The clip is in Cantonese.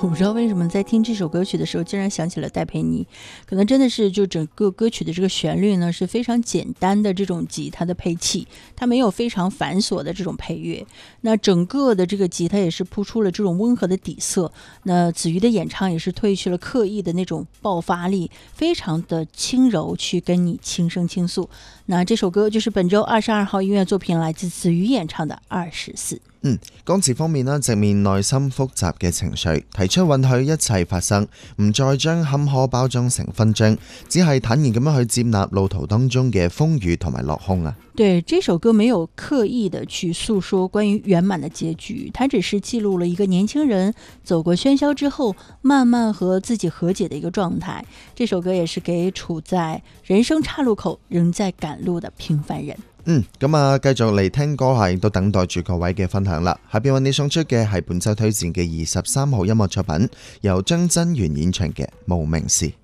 我不知道为什么在听这首歌曲的时候竟然想起了戴佩妮，可能真的是就整个歌曲的这个旋律呢是非常简单的这种吉他的配器，它没有非常繁琐的这种配乐，那整个的这个吉他也是铺出了这种温和的底色，那子瑜的演唱也是褪去了刻意的那种爆发力，非常的轻柔去跟你轻声倾诉。那这首歌就是本周22号音乐作品，来自子瑜演唱的24。 歌詞方面直面內心複雜嘅情緒，提出允許一切發生，唔再將坎坷包裝成勳章，只係坦然咁樣去接納路途當中嘅風雨同埋落空啊。 对，这首歌没有刻意的去诉说关于圆满的结局，它只是记录了一个年轻人走过喧嚣之後，慢慢和自己和解的一個狀態。這首歌也是給處在人生岔路口仍在趕路的平凡人。 咁啊，繼續嚟聽歌下，亦都等待住各位嘅分享啦。下邊為你送出嘅係本周推薦嘅23號音樂作品，由張真源演唱嘅《無名氏》。